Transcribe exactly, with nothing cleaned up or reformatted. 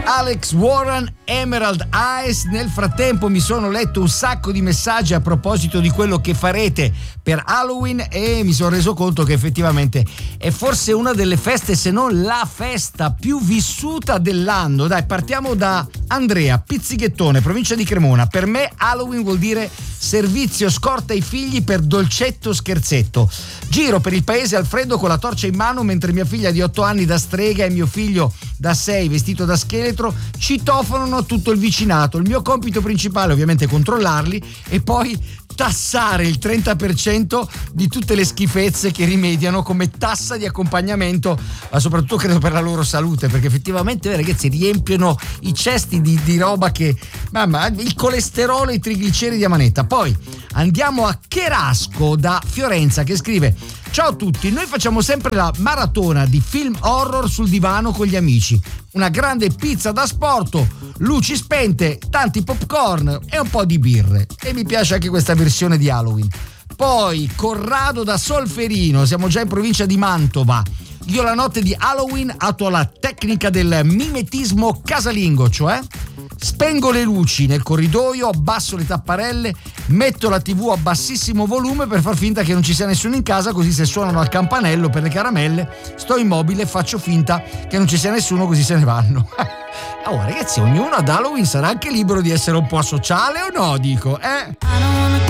Alex Warren, Emerald Eyes. Nel frattempo mi sono letto un sacco di messaggi a proposito di quello che farete per Halloween e mi sono reso conto che effettivamente è forse una delle feste, se non la festa più vissuta dell'anno. Dai, partiamo da Andrea, Pizzighettone, provincia di Cremona. Per me Halloween vuol dire servizio scorta ai figli per dolcetto scherzetto. Giro per il paese al freddo con la torcia in mano mentre mia figlia di otto anni da strega e mio figlio da sei vestito da scheletro citofonano tutto il vicinato. Il mio compito principale ovviamente è controllarli e poi tassare il trenta per cento di tutte le schifezze che rimediano come tassa di accompagnamento, ma soprattutto credo per la loro salute, perché effettivamente ragazzi riempiono i cesti di, di roba che mamma, il colesterolo e i trigliceridi a manetta. Poi andiamo a Cherasco da Fiorenza che scrive: ciao a tutti, noi facciamo sempre la maratona di film horror sul divano con gli amici, una grande pizza da sporto, luci spente, tanti popcorn e un po' di birre, e mi piace anche questa versione di Halloween. Poi Corrado da Solferino, siamo già in provincia di Mantova. Io la notte di Halloween attuo la tecnica del mimetismo casalingo, cioè spengo le luci nel corridoio, abbasso le tapparelle, metto la tivù a bassissimo volume per far finta che non ci sia nessuno in casa, così se suonano al campanello per le caramelle sto immobile e faccio finta che non ci sia nessuno, così se ne vanno. Oh ragazzi, ognuno ad Halloween sarà anche libero di essere un po' asociale o no, dico, eh?